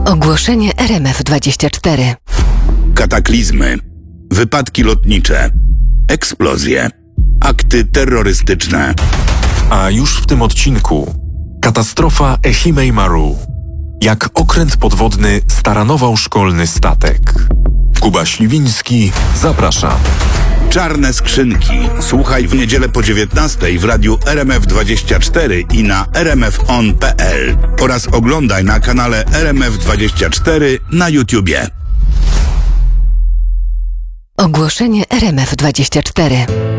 Ogłoszenie RMF24. Kataklizmy, wypadki lotnicze, eksplozje, akty terrorystyczne. A już w tym odcinku katastrofa Ehime Maru. Jak okręt podwodny staranował szkolny statek. Kuba Śliwiński zaprasza. Czarne skrzynki. Słuchaj w niedzielę po 19:00 w radiu RMF24 i na rmfon.pl oraz oglądaj na kanale RMF24 na YouTubie. Ogłoszenie RMF24.